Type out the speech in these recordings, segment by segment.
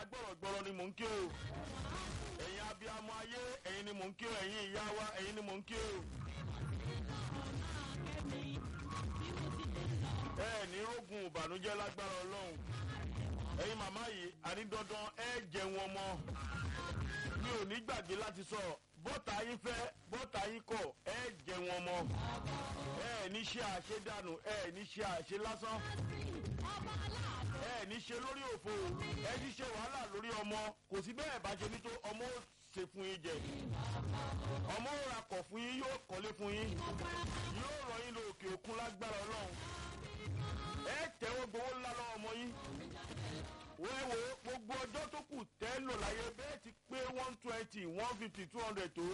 gbọ̀rọ̀gbọ̀rọ̀ ni mò ń kí o ẹ̀yin abiyamọ ayé ẹ̀yin ni mò ń kí o ẹ̀yin ìyá wa ẹ̀yin ni mò ń kí o. ní rógun ìbànújẹ́ lágbára ọlọ́run ẹ̀yin màmá yìí àní dandan ẹ jẹun ọmọ mi ò ní gbàgbé láti sọ bọ́tà yín fẹ́ bọ́tà yín kọ̀ ẹ jẹun ọmọ ẹ ní ṣe àṣedànù ẹ ní ṣe àṣe lásán ẹ ní ṣe lórí òfo ẹ ní ṣe wàhálà lórí ọmọ kò sí bẹ́ẹ̀ bá ṣe ní tó ọmọ ó ṣe fún yín jẹ ọmọ ó ra kọ̀ fún yín yóò kọ́lé fún yín yóò rọ yín lọ òkè òkun lágbára ọlọ́run ẹ tẹ́wọ́ gbowó ńlá lọ́wọ́ ọmọ yín wẹ́wọ́ gbogbo ọjọ́ tó kù tẹ́ lò láyé bẹ́ẹ̀ ti pé 120 150 200 tó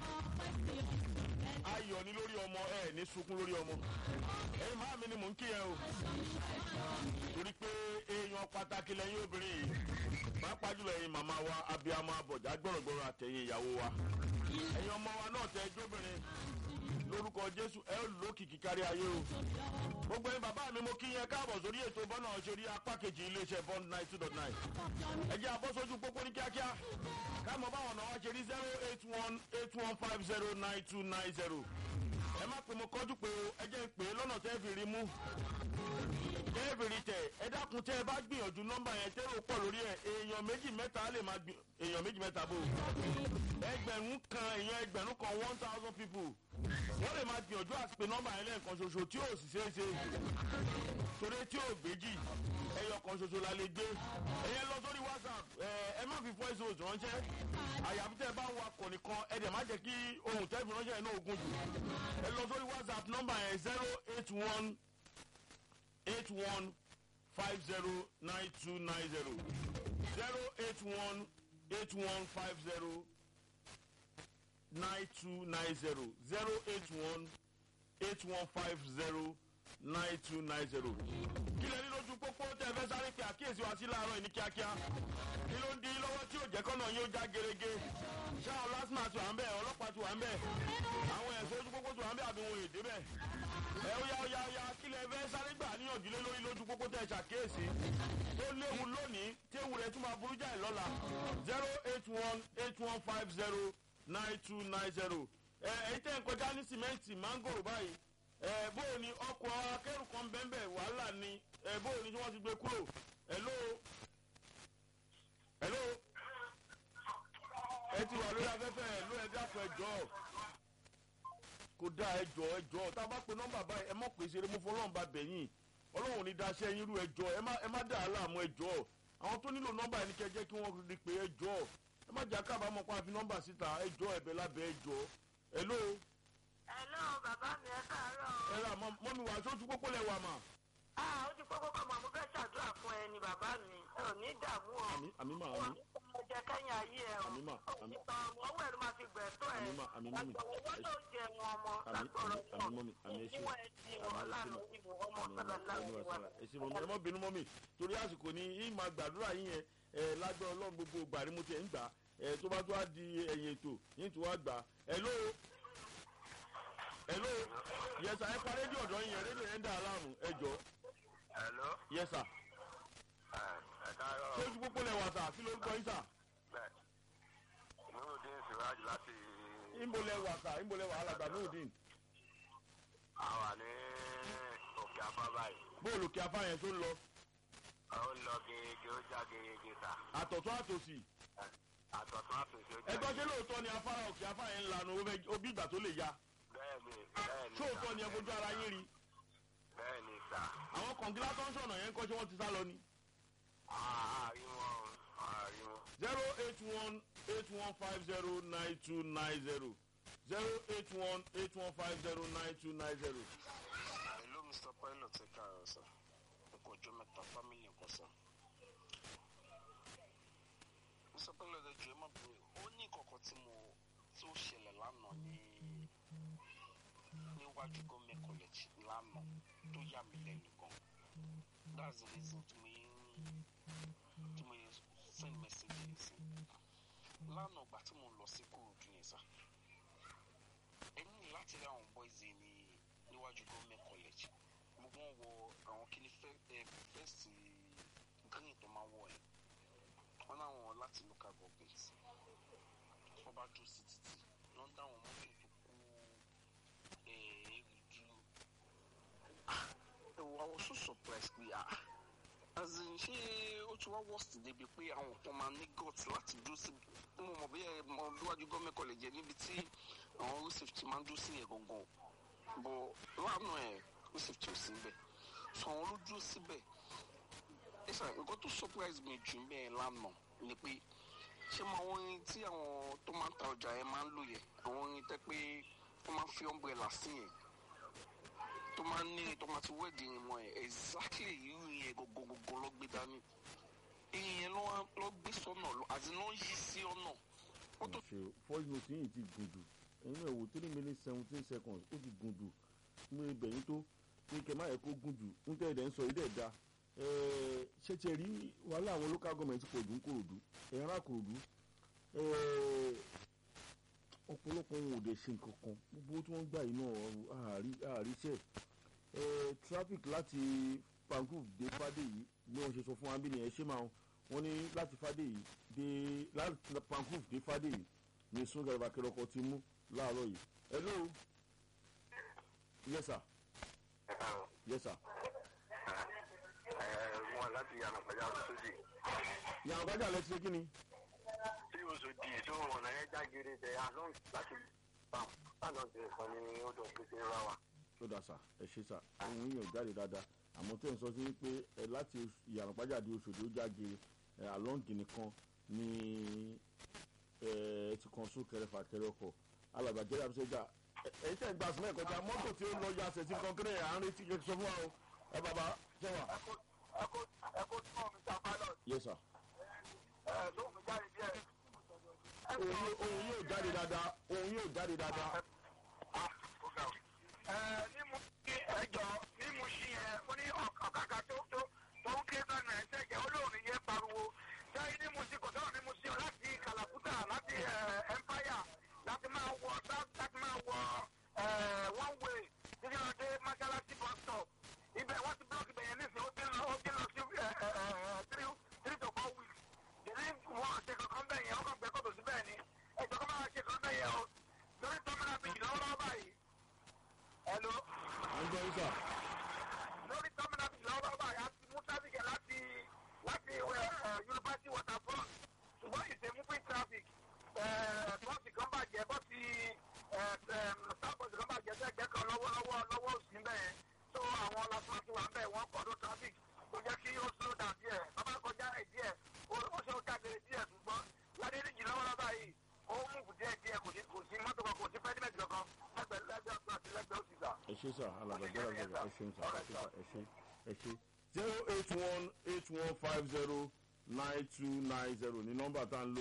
ayọ̀ ní lórí ọmọ ẹ ní sunkún lórí ọmọ ẹ̀yin máa mi ni mò ń kí ẹ o torí pé èèyàn pàtàkì lẹ́yìn obìnrin yìí pàápàá jùlọ ẹ̀yin màmá wa abiyamọ abọ̀já gbọ̀rọ̀gbọ̀rọ̀ àtẹ̀yìn ìyàwó wa ẹ̀yin ọmọ wa náà tẹ́ ẹjọ́bìnrin lórúkọ jésù ẹ lókìkí kárí ayé o gbogbo ẹ̀yin bàbá mi mo kí yẹn káàbọ̀ sórí ètò bọ́nà ṣorí apá kejì iléeṣẹ́ bond 92.9 ẹ jẹ́ abọ́sójú pópó ní kíákíá káàmọ́ báwọn náà wá ṣe rí 08181509290 ẹ má pè mo kọ́jú pé ẹ jẹ́ ń pè é lọ́nà tẹ́ fi rí mú tẹ́ fi rí tẹ̀ ẹ dákun tẹ́ ẹ bá gbìyànjú nọ́mbà yẹn tẹ́rù pọ̀ lórí ẹ̀ èèyàn méjì mẹ́ta lè máa èèyàn méjì mẹ́ta bò ẹgbẹ̀rún kan èèyàn ẹgbẹ̀rún kan 1000 people wọ́n lè máa gbìyànjú àti pé nọ́mbà yẹn lẹ́ẹ̀kan ṣoṣo tí ò sì ṣeé ṣe torí tí ò gbéjì ẹyọ kan ṣoṣo la lè gbé ẹyẹ lọ sórí whatsapp ẹ má fi voice note ránṣẹ́ àyàfi tẹ́ ẹ bá ń wakọ̀ nìkan ẹ dẹ̀ má jẹ́ kí ohun tẹ́ fi ránṣẹ́ yẹn náà ogun jù ẹ lọ sórí whatsapp nọ́mbà yẹn 08181509290 08181509290 kí lẹ ní lójú pópó tẹ́ fẹ́ sáré pé àkíyèsí wa sí láàárọ̀ ní kíákíá kí ló ń di lọ́wọ́ tí ò jẹ́ kọ́nà yín ó já gerege ṣáà lásìmọ̀ àti wà ń bẹ̀ ọlọ́pàá ti wà ń bẹ̀ àwọn ẹ̀sọ́ ojú pópó ti wà ń bẹ̀ àbí wọn èdè bẹ̀ ẹ ó yá kí lẹ fẹ́ sáré gbà níyànjú lé lórí lójú pópó tẹ́ ṣàkíyèsí tó léwu lónìí tí ewu rẹ̀ tún máa burú jáì lọ́la 08181509290 ẹ̀yin tẹ́ ń kọjá ní sìmẹ́ǹtì mángòrò báyìí bóò ni ọkọ̀ akẹ́rù kan bẹ́ẹ̀ wàhálà ni bóò ni tí wọ́n ti gbé kúrò hello ẹ ti wà lórí afẹ́fẹ́ hello ẹ dákun ẹjọ́ kò dá ẹjọ́ tá a bá pe nọ́mbà báyìí ẹ mọ̀ pé ṣeré mo fọlọ́run bá bẹ̀yìn ọlọ́run ò ní daṣẹ́ yín rú ẹjọ́ ẹ má dà á láàmú ẹjọ́ àwọn tó nílò nọ́mbà yẹn ní kẹjẹ́ kí wọ́n rí pé ẹjọ́ ẹ má jà kábàámọ̀ pa àfi nọ́mbà síta ẹjọ́ ẹ̀bẹ̀ lábẹ́ ẹjọ́ hello. hello bàbá mi ẹ káàárọ̀. ẹ rà mọ́mi wá sójú pópó lẹ̀ wà mà. ojú pópó kan mọ̀ mo fẹ́ ṣàdúrà fún ẹ ní bàbá mi ẹ ò ní dààmú ọ. àmì mà. wọn ò jẹ kẹ́yìn ayé ẹ o. àmì mà. ọwọ́ ẹ̀rù máa fi gbẹ̀tọ́ ẹ. àmì mọ́mi. wọ́n ló jẹ wọn ọmọ lágbọ̀rọ̀ àmì mọ́mi àmì ẹ̀ṣin. níwọ̀n ẹ̀ ti wọn lánàá ìbò ọmọ ẹ̀ṣin mọ́mi ẹ mọ́ bínú mọ́mi torí àsìkò ni yín máa gbàdúrà yín yẹn lágbára ọlọ́run gbogbo ìgbà ni mo ti ẹ̀ ń gbà tó bá tó wá di ẹ̀yìn ètò yín tó wá gbà hello yes sir ẹ pa rédíò ọ̀dọ́ yín yẹn rédíò yẹn ń dà á láàmú ẹ jọ. hello. yes sir. ẹ káàárọ̀. sójú pópó lẹ̀ wà sà kí ló ń kọ́ yín sà. bẹ́ẹ̀ nurudin siraj láti. ìmọ̀lẹ̀ wà sà ìmọ̀lẹ̀ wà alàgbà nurudin. a wà ní òkè afá báyìí. bóòlù òkè afá yẹn tó ń lọ. ó ń lọ gègé ó já gègé sà. àtọ̀tún àtòsì. àtọ̀tún àtòsí ó já. ẹgbọ́n ṣé lóòótọ́ ni afárá òkè afá yẹn ń lanu ó bí ìgbà tó lè ya. bẹ́ẹ̀ni sóòótọ́ ni ẹ fojú ara yín rí. bẹ́ẹ̀ni sà. àwọn kọ̀ǹgílá tó ń sọ̀nà yẹn ń kọ́ ṣé wọ́n ti sá lọ ni. àárí wọn. 08181509290 08181509290. hello mr pilot ẹ káàárọ̀ sà ọkọ̀ ọjọ́ mẹ́ta family nǹkan sà mr pilot ẹjọ́ ẹ má bẹ̀rẹ̀ ó ní kọ̀ọ̀kan tí ó ṣẹlẹ̀ lánàá níwájú government college lánàá tó yà mí lẹ́nu gan that's the reason tí mo send message yìí sí lánàá ìgbà tí mo lọ sí kóòdù yẹn sà ẹ ní láti rí àwọn boys yìí níwájú government college gbogbo wọn wọ àwọn kìíní first green tó máa wọ ẹ wọn náà àti local government wọ́n bá dúró sí títì wọ́n dá àwọn mọ́tò tó kú èrè dúró. I was so surprised pé as in ṣé ó ti wá worst débi pé àwọn kan máa ní guts láti dúró sí mo mọ̀ bí ọdúnwájú gọ́ọ̀mẹ̀ college níbi tí àwọn road safety máa ń dúró sí yẹn gangan bọ̀ lánàá road safety ò sí níbẹ̀ so àwọn ló dúró síbẹ̀ nǹkan tó surprise me jù bẹ́ẹ̀ lánàá ni pé ṣé mo àwọn orin tí àwọn tó máa ń ta ọjà yẹn máa ń lò yẹn àwọn orin tẹ́ pé wọ́n máa ń fi umbrella sí yẹn tó máa ń ní tó máa ti wẹ́ẹ̀dì ìmọ̀ ẹ̀ exactly irú yẹn gògògògò ló gbé dání ìyẹn ló gbé sọ́nà àti ló ń yí sí ọ̀nà. ṣe voice note yìí ti gùn jù ẹ̀yin náà wò 3 minutes 17 seconds ó ti gùn jù mú ibẹ̀yìn tó ní kẹ́ máa yẹ kó gùn jù ń tẹ́ ẹ̀dẹ̀ ń sọ ilé ẹ̀dá ṣé tiẹ̀ rí wàhálà àwọn local government pọ̀ jù ń Kòròdú ẹ̀rọ Àkòròdú ọ̀pọ̀lọpọ̀ wọn ò dẹ̀ ṣe nǹkan kan gbogbo tí wọ́n gbà yìí náà àríṣẹ́ traffic láti Pankuf dé Fádèyí bí wọ́n ṣe sọ fún wa bí nìyẹn ṣé máa wọ́n ní láti Fádèyí dé láti Pankuf dé Fádèyí ní súnkẹrẹ-fàkẹrẹ ọkọ̀ ti mú láàárọ̀ yìí. Hello. Yes sir. Yes sir. Wọn láti Yànàpájà lọ́sọ̀dì. Yànàpájà lọ sí kí ni? Tí Òṣòdì tó ọ̀nà ẹ̀ jágere tẹ̀ along láti báwọn ti sọ ní odò pété ra wa. Ó dà sà ẹ ṣe sà ohun yìí ò jáde dáadáa àmọ́ tẹ̀ ń sọ sí pé láti Yànàpájà dé Òṣòdì ó jágere along nìkan ní ti kan súnkẹrẹ-fàkẹrẹ ọkọ̀ alàgbàjẹ́ àbíṣẹ́jà èyí tẹ̀ gba sílẹ̀ kọjá mọ́tò tí ó lọ ya ṣẹ̀ tí kọ́kẹ́rẹ́ à ń retí yẹ sọ fún wa o ẹ bàbá ṣẹ́ wà. ẹ kó tí wọn mi ta pilot. Yes sir. lóhùn mi jáde díẹ̀. ohun yóò jáde dáadáa ohun yóò jáde dáadáa. ní mo ṣí ẹjọ́ ní mo ṣí ẹ mo ní ọ̀kadà tó ń ké sánà ẹsẹ̀ jẹ́ olóòrùn yẹn pariwo sẹ́yìn ní mo ṣí kò sọ̀rọ̀ ní mo ṣí ọ láti Kàlàkútà láti Empire láti máa wọ one way títí lọ dé Mọ́ṣáláṣí bus stop ibẹ̀ wọ́n ti block ibẹ̀ yẹn nísìnyí ó ti lọ sí 3 to 4 weeks èyí wọ́n ṣe kankan bẹ́ẹ̀ yẹn ọkọ̀ gbẹ́kọ̀ tó sí bẹ́ẹ̀ ni ẹ̀jọ̀ kọ́ máa ṣe kankan bẹ́ẹ̀ yẹn o lórí tọ́mìnà bíi lọ́wọ́lọ́wọ́ báyìí. Hello. à ń gbọ́ yín sà. lórí tọ́mìnà bíi lọ́wọ́lọ́wọ́ báyìí a ti mú traffic láti University Waterfront ṣùgbọ́n ìṣe moving traffic bọ́ọ̀sì kan bàjẹ́ bọ́ọ̀sì sábọ̀sì kan bàjẹ́ sẹ́gbẹ́ kan lọ́wọ́ òsì bẹ́ẹ̀ tó àwọn lásìmọ́sì wà bẹ́ẹ̀ wọ́n kọ́ ló traffic tó jẹ́ kí ó slow down díẹ̀ bàbá kọjá ẹ̀ díẹ̀ ó ṣe ó jáde díẹ̀ ṣùgbọ́n ládéríjì lọ́wọ́lọ́wọ́ báyìí ó mú díẹ̀ kò sí mọ́tò kan kò sí pẹ́ẹ́dímẹ́tì kankan lẹ́gbẹ̀ẹ́ òsì sà. ẹ ṣe sà alàgbàjẹ́ àgbàjẹ́ ẹ ṣeun sà ẹ ṣe 08181509290 ní nọ́mbà tá ń lò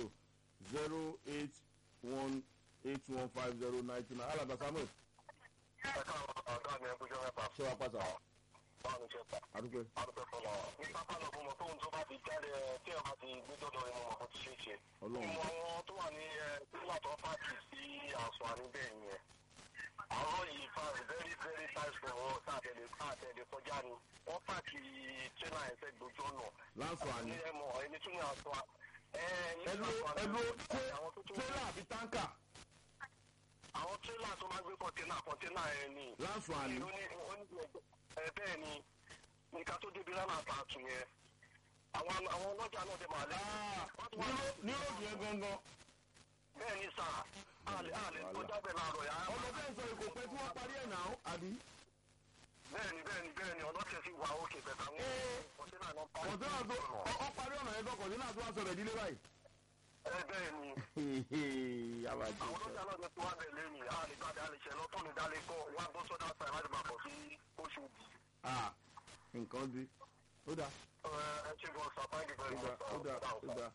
08181509290 alàgbà Samuel. ẹ káàárọ̀ ọ̀gá mi ẹ kújọ́ mẹ́fà. ṣé wàá pàtàkì. báwo ni ṣe pa. àdúgbò. àdúgbò fọlọ. ní pápá lọ fún mọ tóun tó bá ti jáde tí ẹ bá ti gbé dọdọ ẹ mọ kó ti ṣe é ṣe. Ọlọ́run. ìmọ̀ àwọn tó wà ní pílà tó pààkì sí àǹfààní bẹ́ẹ̀ yẹn. àwọn yìí fa very very tight for wọn sáàtẹ̀lé kọjá ni wọ́n pààkì tẹ́lá ẹ̀fẹ́ gbójú ọ̀nà. láǹfààní. ẹni tún ní àṣọ ẹlò tẹ́lá àbí táǹkà. àwọn tírélà tó máa gbé kọ́ńténà ẹ̀ ní. láǹfààní. bẹ́ẹ̀ ni nǹkan tó débi lánàá àtàtù yẹn àwọn ọlọ́jà náà dé máa lé. ní òògùn yẹn gangan. bẹ́ẹ̀ ni sà àlè tó jábẹ̀ láàárọ̀ yá. ọ̀nà bẹ́ẹ̀ sọ èkó pé tí wọ́n parí ẹ̀ náà àbí. bẹ́ẹ̀ni ọlọ́tẹ̀ sì wà òkè bẹ̀ẹ̀ àwọn kọ́ńténà náà pa. kọ̀ǹtẹ́nà tó ọ parí ọ̀nà yẹn gan kọ̀ǹtẹ́nà tó wá sọ̀rọ̀ ìdílé báyìí. bẹ́ẹ̀ ni àwọn ọlọ́jà náà ti wá bẹ̀ lẹ́yìn àlègbàdì àlèṣẹ́ lọ́tọ̀ ní dálé kọ́ wá bọ́ sọ́dá sáì láti máa bọ̀ sí oṣù bì. nǹkan bí ó dáa. ẹ ṣe gan sàpáìdì bẹ́ẹ̀ ni ó dáa.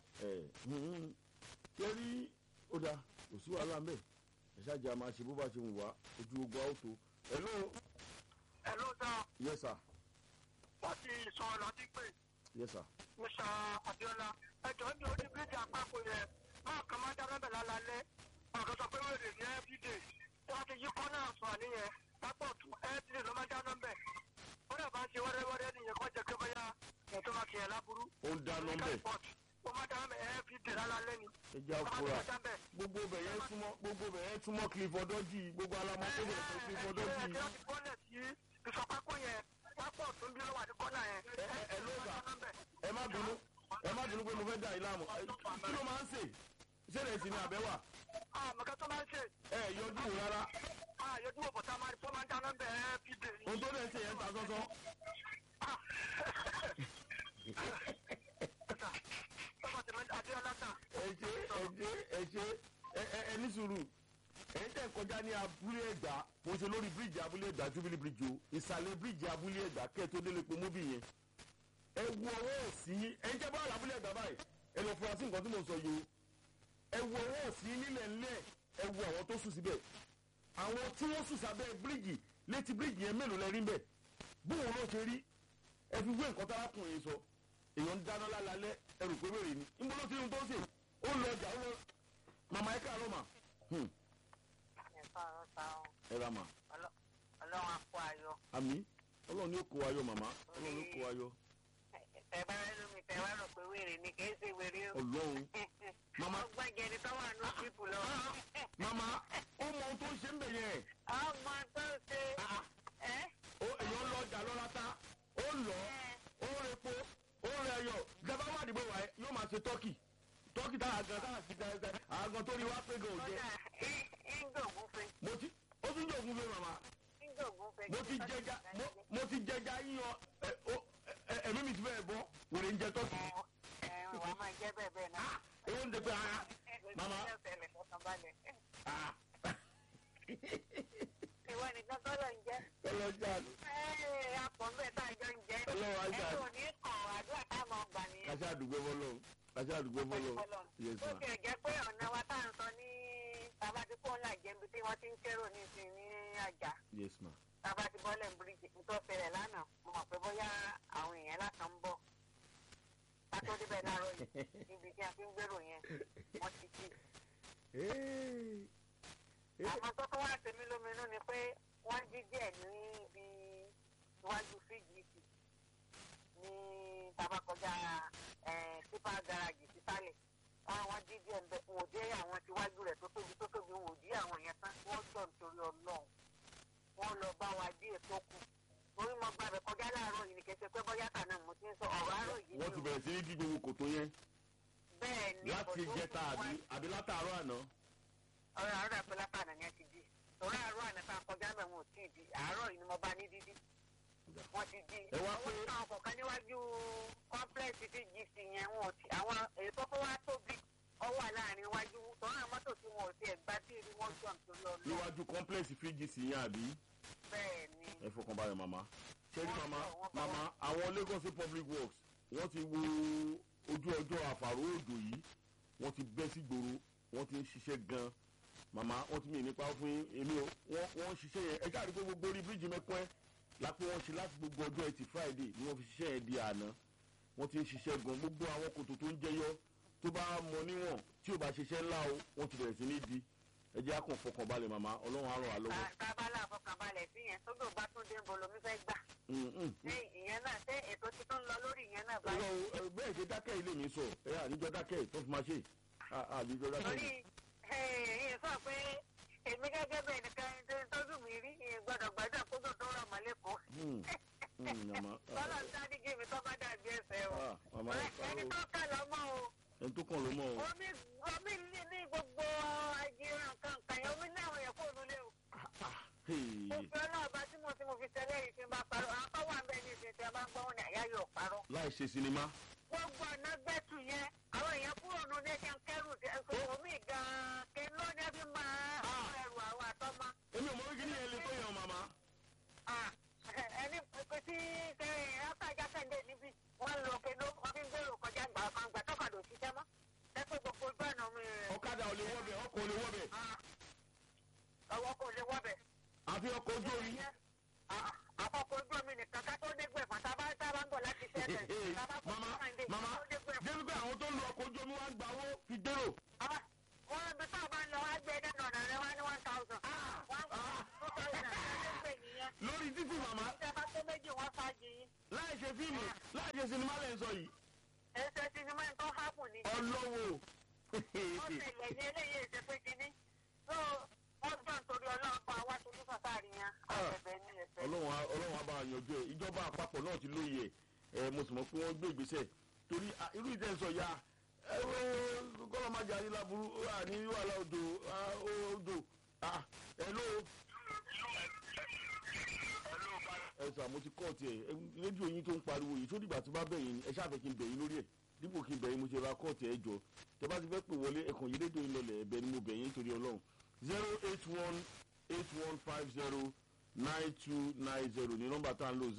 kẹ́rí ó dáa kò sí wàhálà ńbẹ̀ ẹ̀ ṣáàjà máa ṣe bó bá ṣe ń wá ojú ogun àwòtó. Hello sir. Yes sir. láti sọ̀rọ̀ láti pè. Yes sir. Mr. Abiola ẹjọ́ ní orí bíríjì àpapọ̀ yẹn máa kàn máa dáná bẹ̀ lálálẹ́ ọ̀kan sọ pé wèrè ní everyday tí wọ́n ti yí kọ́nà àǹfààní yẹn lápọ̀ tún everyday ló máa dáná bẹ̀ wọ́n dẹ̀ bá ń ṣe wẹ́rẹ́wẹ́rẹ́ nìyẹn kọ́ jẹ́ pé bóyá ẹ̀ tó máa kìyàn láburú. ó ń dáná bẹ̀. ó máa dáná bẹ̀ ẹ́ fi dè lálẹ́ ni. ẹ jẹ́ àkúrà gbogbo bẹ̀ yẹn súnmọ́ Clifford Orji gbogbo alamọ tó bẹ̀ fún Clifford Orji. ẹ ti bọ́lẹ̀ sí ìsọpákó yẹn pápọ̀ tó ń bí lọ́wọ́ àdìkọ́nà yẹn. ẹ ló gbà ẹ má bínú pé mo fẹ́ dà yín láàmú kí ló máa ń sè ṣé rẹ̀ sì ni àbẹ́wà. mọ̀ká tó máa ń ṣe. ẹ yọjú wò rárá. yọjú wò bọ̀tá máa ń fọ́ máa ń dáná bẹ̀ ẹ́ fi dè. ohun tó dẹ̀ ṣe yẹn ta sọ́sọ́. ẹ ní sùúrù ẹ̀yin tẹ̀ kọjá ní abúlé ẹ̀gbá mo ṣe lórí bíríìjì abúlé ẹ̀gbá Jubilee bíríìjì o ìsàlẹ̀ bíríìjì abúlé ẹ̀gbá kẹ́ẹ̀ tó délé pé móbì yẹn ẹ wo ọwọ́ òsì yín ẹ̀yin tẹ́ bá wà lábúlé ẹ̀gbá báyìí ẹ lọ fura sí nǹkan tí mo sọ yìí o ẹ wo ọwọ́ òsì yín nílẹ̀ ńlẹ̀ ẹ wo àwọn tó sùn síbẹ̀ àwọn tí wọ́n sùn sábẹ́ bíríìjì létí bíríìjì yẹn mélòó lẹ rí bẹ̀ bóun ló ṣe rí ẹ fi wé nǹkan tárákùnrin sọ èèyàn ń dáná lálẹ́ ẹ rò pé wèrè ni níbo ló ti ń tó ṣe ó lọ ọjà ó lọ màmá ẹ káàárọ̀ mà. ẹ ra mà. ọlọ́run á kó ayọ̀. àmín ọlọ́run ní ó kó ayọ̀ màmá ọlọ́run ní ó kó ayọ̀. ẹ bá rẹ lómi tẹ wá rò pé wèrè ni kì í ṣe wèrè o. ọlọ́run. màmá ọgbọ́n jẹni tó wà ní sípù lọ. màmá ó mọ ohun tó ń ṣe ń bẹ̀ yẹn. ọmọ tó ṣe. èèyàn lọ ọjà lọ́la ta ó lọ ó repo ó rẹyọ ìjọba wà dìbò wáyé yóò máa ṣe tọ́kì tá àgàn tó rí wá pé gan òjẹ. ó tún jẹ́ ògúnfe màmá. mo ti jẹja yíyan ẹ̀mí mi ti fẹ́ bọ́ wèrè ń jẹ tọ́kì. wàá máa jẹ́ bẹ́ẹ̀ bẹ́ẹ̀ náà. ewu ń dẹ́pẹ́ ara màmá. ìwọ nìkan tọ́lọ̀ ń jẹ́. tọ́lọ̀ jáde. apọ̀ bẹ́ẹ̀ tá a jọ ń jẹ́. ọlọ́wọ́ ajá. ẹ ò ní kàn àdúrà táwọn ọgbà nìyẹn. kàṣà àdúgbò bọ́lọ̀ yes ma. ó kẹ̀ jẹ́ pé ọ̀nà wa tá à ń sọ ní tabatikó ńlá jẹ́bi tí wọ́n ti ń kérò nísìnyí ní àjà. yes ma. tabatibọ́lẹ̀ bíríjì tó fẹ́rẹ̀ lánàá mo mọ̀ pé bóyá àwọn èèyàn látàn ń bọ̀. kátó débẹ̀ láàárọ̀ yìí níbi tí a fi ń gbèrò yẹn wọ́n ti jí. àwọn tó tó wá tèmi lóminú ni pé wọ́n jí díẹ̀ ní ibi iwájú fíjìtì ní tabakọjá sípà garaajì sísàlẹ̀ wọ́n jí díẹ̀ ń bẹ wò dé àwọn tíwájú rẹ̀ tó tóbi wò dí àwọn yẹn tán wọ́n jọ nítorí ọlọ́run wọ́n lọ bá wa dí ètò kù orí mo gba bẹ̀ kọjá láàárọ̀ yìí ni kẹsẹ̀ pé bọ́yá kan náà mo ti ń sọ ọ̀rọ̀ àárọ̀ yìí. wọ́n ti bẹ̀rẹ̀ sí ní dí gbogbo kòtò yẹn. bẹ́ẹ̀ ni láti jẹta àbí látàárọ̀ àná. ọ̀rọ̀ àárọ̀ àpẹ látàánà ni a ti di ọ̀rọ̀ àárọ̀ àná tá a kọjá mẹ́ wọn ò tí ì di àárọ̀ yìí ni mo bá ní dídí wọ́n ti di owó táwọn kọ̀ọ̀kan níwájú complex TGC yẹn wọn ò tí àwọn èyí tó fún wa tóbi ọwọ́ láàrin iwájú tọ́lá mọ́tò tí wọn ò tí ẹ̀ gbá tí èmi wọ́n jọ̀ nítorí ọlọ́run. níwájú complex TGC yẹn àbí. bẹ́ẹ̀ ni. ẹ fọkànbalẹ̀ màmá. ṣẹ́ni màmá àwọn Lagos Public Works wọ́n ti wo ojú ọjọ́ àfàrò òdò yìí wọ́n ti bẹ́ sí gbòòrò wọ́n ti ń ṣiṣẹ́ gan-an màmá wọ́n ti mì nípa fún èmi o wọ́n ń ṣiṣẹ́ yẹn ẹ jáde pé gbogbo orí bíríìjì mẹ́kọ́ ẹ́ lápò wọ́n ṣe láti gbogbo ọjọ́ ẹtì Friday ni wọ́n fi ṣiṣẹ́ yẹn di àná wọ́n ti ń ṣiṣẹ́ gan gbogbo àwọn kòtò tó ń jẹyọ tó bá mọ níwọ̀n tí ò bá ṣiṣẹ́ ńlá o wọ́n ti bẹ̀rẹ̀ sí ní di ẹ jẹ́ àkàn fọkànbalẹ̀ màmá ọlọ́run á ràn wá lọ́wọ́. tábàlà fọkànbalẹ̀ sí yẹn tó dò bá tún dé bolomi fẹ́ gbà. ṣé ìyẹn náà ṣé ètò ti tún lọ lórí ìyẹn náà báyìí. bẹ́ẹ̀ ṣe dákẹ́ ilé mi sọ ẹ àníjọ dákẹ́ tó fi máa ṣe àníjọ dákẹ́. torí ìyẹn sọ pé èmi gẹ́gẹ́ bẹ́ẹ̀ nìkan tọ́jú mi rí ìyẹn gbọ́dọ̀ gbàdúrà kó tó tó rọ̀ mọ́ lẹ́kọ̀ọ́. bọ́lá ń dání gé mi tó bá dàbí ẹsẹ̀ o. ẹni tó kà lọ́mọ́ o. ẹni tó kàn lọ́mọ́ o. omi ní gbogbo ajíran kankan yẹn omi ní àwọn yẹn kó nulẹ̀ o. mo fi ọlọ́ọ̀bá tí mo fi tẹ́lẹ̀ yìí ti ń bá parọ́ apá wà bẹ́ẹ̀ ní ìsìn tí a bá ń gbọ́ wọn ní àyà yóò parọ́. láì ṣe sinimá. gbogbo ọ̀nà gbẹ́tù yẹn àwọn èèyàn kúrò nù ní ẹ̀kẹ́ kẹrù omi gan-an kẹló ní ẹbí máa ẹrù àwọn àtọ́mọ́. èmi ò mọ orí kí ni ẹ lè tó yàn màmá. ẹni pé tí ọ̀tàjà kẹ́ndé níbi wọ́n lọ kẹ́ndó wọ́n fi ń gbèrò kọjá gbà tọ́kadà òṣìṣẹ́ mọ́ lẹ́pẹ́ gbogbo ojú ọ̀nà mi. ọ̀kadà ò lè wọ́bẹ̀ ọkọ̀ ò lè wọ́bẹ̀. ọwọ́ kò lè wọ́bẹ̀. àfi ọkọ̀ ojú omi. àkọ́kọ́ ojú omi nìkan ká tó dé gbẹ̀fà tá a bá ń bọ̀ láti ṣẹ́ẹ̀tẹ̀. mama jẹ́ wípé àwọn tó ń lo ọkọ̀ ojú omi wá ń gbà owó fi dérò. wọ́n bí tó bá ń lọ wá gbé dẹ́nu ọ̀nà rẹ̀ wá ní 1,000. lórí títì màmá. ìjọba tó méjì wọ́n fàájì yín. láì ṣe fíìmù láì ṣe sinimá lẹ́ ń sọ yìí. ẹsẹ̀ sinimá ń tọ́ hápù ni. ọlọ́wọ́. ó tẹ̀lé ní eléyìí ṣe pé kínní tó wọ́n gbọ́n torí ọlọ́pàá wá torí sàtàrí yẹn ẹ̀bẹ̀ ní ẹ̀fẹ̀. ọlọ́run á bá a yanjú ẹ̀ ìjọba àpapọ̀ náà ti lóye ẹ̀ mo sì mọ̀ pé wọ́n gbé ìgbésẹ̀ torí irú ìtẹ̀sọ̀ ya kọ́lọ́ máa jà ní láburú ní wàhálà odò ẹ̀sà mo ti kọ́ tiẹ̀ rédíò yín tó ń pariwo yìí tó dìgbà tí bá bẹ̀yìn ẹ ṣáà fẹ́ kí n bẹ̀yìn lórí ẹ̀ dípò kí n bẹ̀yìn mo ṣe ra kọ́ tiẹ̀ jọ tẹ bá ti fẹ́ pè wọlé ẹ̀kàn yìí rédíò yín lọlẹ̀ ẹ̀bẹ̀ ni mo bẹ̀yìn torí ọlọ́run 08181509290 ní nọ́mbà tá à ń lò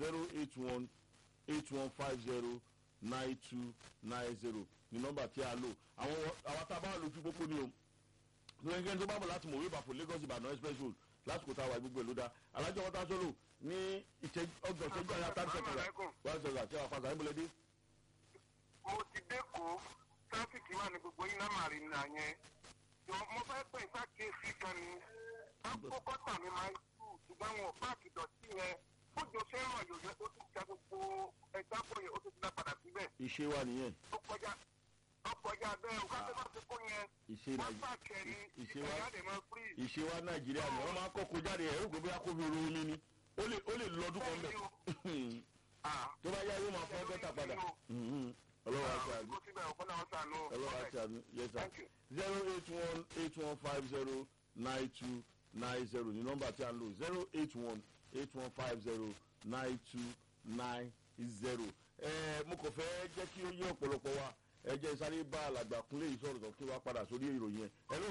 08181509290 ní nọ́mbà tí a lò àwọn tá a bá lójú pópó ni o lóyún tó bá bọ̀ láti mọ̀wé ìbàfọ̀ Lagos Ìbàdàn express road lásìkò tá a wà gbogbo ẹ̀ ló dá alájọ wọn tá a sọ́lò ní ọgbọ̀n ìṣẹ́jú àyà tá a sọ̀tọ̀ wọ́n sọ̀rọ̀ àti àwọn afásà níbo lẹ́dí. mo ti dẹ́kọ̀ọ́ tráfíkì wà ní gbogbo iná màrínà yẹn mo fẹ́ pè sákèésí kan ní àkókọ́tà ní máa ń tù ṣùgbọ́n wọn páàkì dọ̀tí yẹn fújò ṣé ràn yòyẹ ó ti ja gbogbo ẹja bóyá ó ti dá padà síbẹ̀. ìṣe wa nìyẹn. ọkọjá bẹ́ẹ̀ o káfíńtà ti kó yẹn wọ́n pààkì ẹ̀rí ìṣẹ̀yàdè máa fúri. ìṣe wa Nàìjíríà ni wọ́n máa kọ́kọ́ jáde ẹ̀rú kò bóyá kó fi ru omi ni ó lè lọ́dún kan bẹ̀ tó bá yá yóò máa fọ́ bẹ́tà padà. ọlọ́wọ́ àti àdú ọlọ́wọ́ àti àdú yes sir 08181509290 ní nọ́mbà tí a ń lò 08181509290. mo kàn fẹ́ jẹ́ kí ó yé ọ̀pọ̀lọpọ̀ wa ẹ jẹ́ sáré bá alàgbà Kúnlé yìí sọ̀rọ̀ tó kí wá padà sórí ìròyìn ẹ̀. hello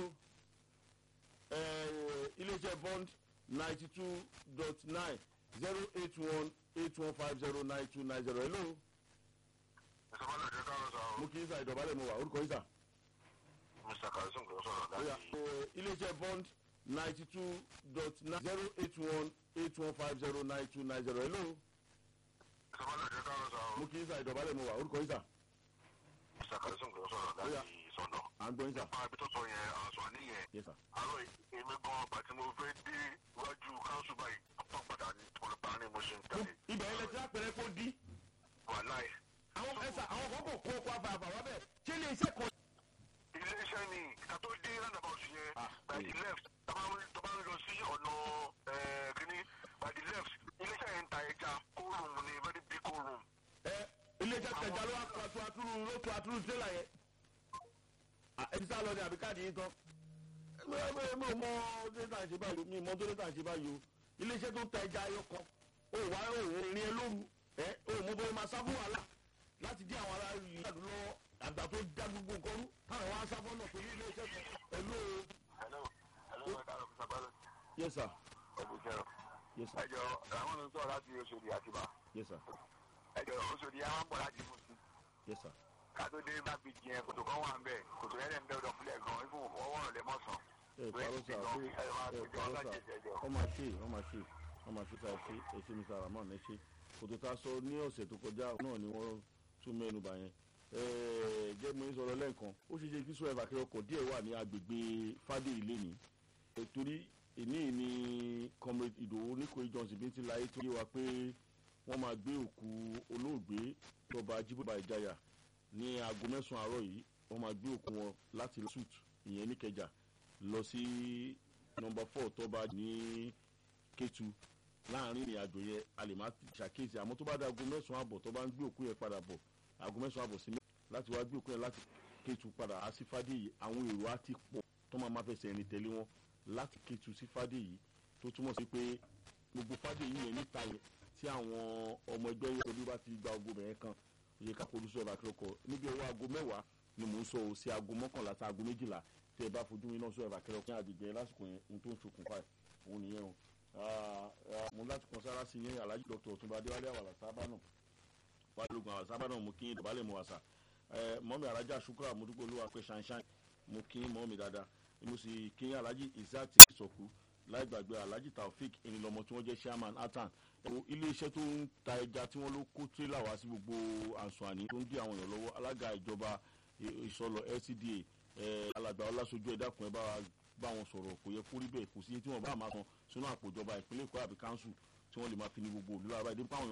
iléeṣẹ́ bond 92.9 08181509290 hello. mo kì í sa ìdọ̀bálẹ̀ mo wà orúkọ yìí sà. Mr. Kazeem kò sọ̀rọ̀ láti. iléeṣẹ́ bond 92.9 08181509290 hello. mo kì í sa ìdọ̀bálẹ̀ mo wà orúkọ yìí sà. Mr. Kazeem kò sọ̀rọ̀ láti sọ̀dọ̀. à ń gbọ́ yín sà. nípa ibi tó sọ yẹn àṣọ àníyẹn. yes sir. àlọ́ èmi gan ọgbà tí mo fẹ́ dé iwájú káńsù báyìí ọ̀pọ̀ padà ní olùbá ní mo ṣe ń tẹ̀lé. ibẹ̀ ilẹ̀ tí àpẹẹrẹ kó dí. wàláì. àwọn ẹ̀sà àwọn kan kò kó ọkọ̀ àbàbà wá bẹ́ẹ̀ ṣé ilé iṣẹ́ kan. ilé iṣẹ́ ni ká tó dé roundabout yẹn by the left tó bá ń lọ sí ọ̀nà kínní by the left ilé iṣẹ́ yẹn ń ta ẹja cold room ni very big cold room. ilé iṣẹ́ tẹ̀jà ló wá kó àtúrú tírélà yẹn. ẹ ti sá lọ ní àbí káàdì yín tán. mi ò mọ dólétà ṣe báyìí mi mọ dólétà ṣe báyìí o ilé iṣẹ́ tó ń ta ẹja ayọ̀ kan ó wá òun ẹ lóru ó mọ bóyá máa sá fún wàhálà láti dí àwọn ará ìlú lọ́wọ́ àgbà tó dá gbogbo nǹkan rú táwọn wá sá fọ́nà pẹ̀lú ilé iṣẹ́ kan hello yes sir. yes sir. ẹjọ àwọn ọ̀nà sọ̀rọ̀ láti Òṣòdì Àtìbà. yes sir. ẹjọ Òṣòdì àwọn ń bọ̀ láti mú sí. yes sir. kátó dé bá fi jìn kòtò kan wà ń bẹ̀ kòtò yẹn lè ń bẹ̀ ọ̀dọ̀ fúlẹ̀ gan ifun ọwọ́ rẹ̀ mọ̀sán. parọ́ sà ọmọ àṣe sà ẹṣẹ mi sà Ramon ẹṣẹ kòtò tá a sọ ní ọ̀sẹ̀ tó kọjá náà ni wọ́n tún mẹ́nu bà yẹn jẹ́ mi sọ̀rọ̀ lẹ́ẹ̀kan ó ṣe ṣe kí sọ ẹ̀fà kí ọkọ̀ díẹ̀ wà ní agbègbè Fádé ilé ni torí èní ní comrade Ìdòwú Oníkòyí Johnson bí ti láyé tó yé wa pé wọ́n máa gbé òkú olóògbé tọba Ajíbọ́ba Ìjayà ní aago 9 àárọ̀ yìí wọ́n máa gbé òkú wọn láti suit ìyẹn níkẹjà lọ sí nọ́mbà 4 tọba ní Kétu láàrin ìrìn àjò yẹn a lè má ṣàkíyèsí àmọ́ tó bá dá aago 9 àbọ̀ tó bá ń gbé òkú yẹn padà bọ̀ aago 9 àbọ̀ sí láti wá gbé òkú yẹn láti Kétu padà á sí Fádé yìí àwọn èrò á ti pọ̀ tó máa fẹsẹ̀ rìn tẹ̀lé wọn láti Kétu sí Fádé yìí tó túmọ̀ sí pé gbogbo Fádé yìí yẹn níta yẹn tí àwọn ọmọ ẹgbẹ́ yẹn torí bá ti gba ogo bẹ̀rẹ̀ kan yẹ ká kojú sọ̀rọ̀ àkẹ́rọ̀kọ̀ níbi ọwọ́ aago 10 ni mò ń sọ ò sí aago 11 sí aago 12 tẹ́ ẹ bá fojú mi náà sọ̀rọ̀ àkẹ́rọ̀kọ̀ ní àgbègbè lásìkò yẹn ohun tó ń ṣokùnfà òun nìyẹn o mo láti kàn sára sí yẹn Alhaji Dr. Ọ̀túnba Adéwálé Àwàlà Sábànà wàlúùgùn Àwàlà Sábànà mo kí ìdọ̀bálẹ̀ mo wàsà mọ́mí Alájà Ṣúkúrà mo dúpẹ́ olúwa pé ṣanṣan mo kí mọ́mí dáadáa mo sì kí Alhaji Isaac Ìsọ̀kú láì gbàgbé Alhaji Taofik ìrìnlọ́mọ tí wọ́n jẹ́ chairman atan ilé iṣẹ́ tó ń ta ẹja tí wọ́n ló kó tírélà wá sí gbogbo àǹsùnàní tó ń dí àwọn èèyàn lọ́wọ́ alága ìjọba ìsọlọ LCDA alàgbà Ọlásojú ẹ dákun ẹ bá wọn sọ̀rọ̀ kò yẹ kó rí bẹ́ẹ̀ kò sí tí wọ́n bá máa san sínú àpò ìjọba ìpínlẹ̀ Èkó àbí káńsù tí wọ́n lè máa fi ní gbogbo òlú lára ìdí